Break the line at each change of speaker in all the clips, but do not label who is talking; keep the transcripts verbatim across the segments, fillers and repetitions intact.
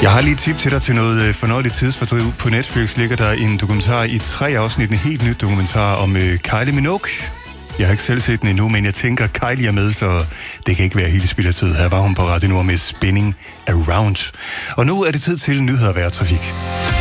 Jeg har lige et tip til dig til noget fornøjeligt tidsfordriv. På Netflix ligger der en dokumentar i tre afsnit, en helt nyt dokumentar om øh, Kylie Minogue. Jeg har ikke selv set den endnu, men jeg tænker, Kylie er med, så det kan ikke være hele spild af tid. Her var hun på Radio Nord med Spinning Around. Og nu er det tid til nyheder og vejrtrafik.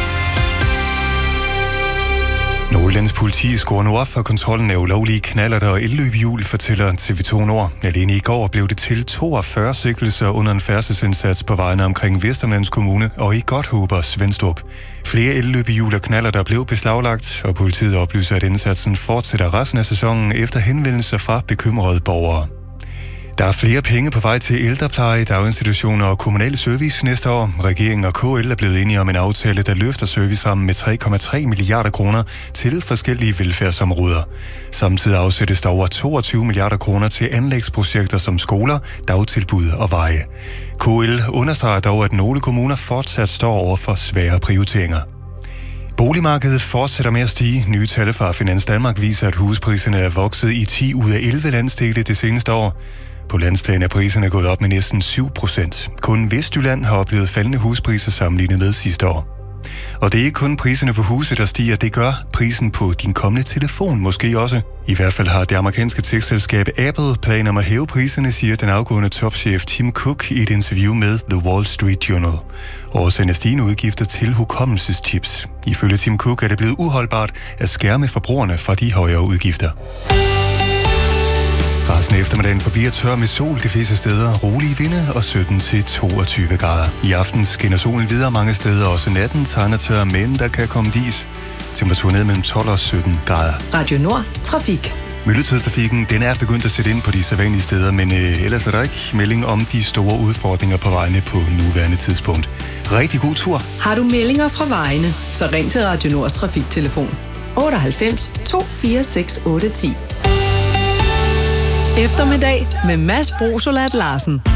Nordjyllands politi skruer nu op for kontrollen af ulovlige knallerter og elløbehjul, fortæller T V to Nord. Alene i går blev det til toogfyrre sigtelser under en færdselsindsats på vejene omkring Vesterlands Kommune og i Godthåb og Svenstrup. Flere elløbehjul og knallerter blev beslaglagt, og politiet oplyser, at indsatsen fortsætter resten af sæsonen efter henvendelser fra bekymrede borgere. Der er flere penge på vej til ældrepleje, daginstitutioner og kommunal service næste år. Regeringen og K L er blevet enige om en aftale, der løfter servicerammen med tre komma tre milliarder kroner til forskellige velfærdsområder. Samtidig afsættes der over toogtyve milliarder kroner til anlægsprojekter som skoler, dagtilbud og veje. K L understreger dog, at nogle kommuner fortsat står over for svære prioriteringer. Boligmarkedet fortsætter med at stige. Nye tal fra Finans Danmark viser, at huspriserne er vokset i ti ud af elleve landsdele det seneste år. På landsplan er priserne gået op med næsten syv procent. Kun Vestjylland har oplevet faldende huspriser sammenlignet med sidste år. Og det er ikke kun priserne på huse, der stiger, det gør prisen på din kommende telefon måske også. I hvert fald har det amerikanske tech-selskab Apple planer om at hæve priserne, siger den afgående topchef Tim Cook i et interview med The Wall Street Journal. Årsagen er stigende udgifter til hukommelseschips. Ifølge Tim Cook er det blevet uholdbart at skærme forbrugerne fra de højere udgifter. Resten af eftermiddagen forbliver tør med sol de fleste steder, rolige vinde og sytten til toogtyve grader. I aften skinner solen videre mange steder, også natten tegner tør, men der kan komme dis. Temperaturen ned mellem tolv og sytten grader.
Radio Nord, trafik.
Myldretidstrafikken, den er begyndt at sætte ind på de sædvanlige steder, men øh, ellers er der ikke melding om de store udfordringer på vejene på nuværende tidspunkt. Rigtig god tur.
Har du meldinger fra vejene, så ring til Radio Nords trafiktelefon otteoghalvfems to fire seks otte ti. Eftermiddag med Mads Brosolat Larsen.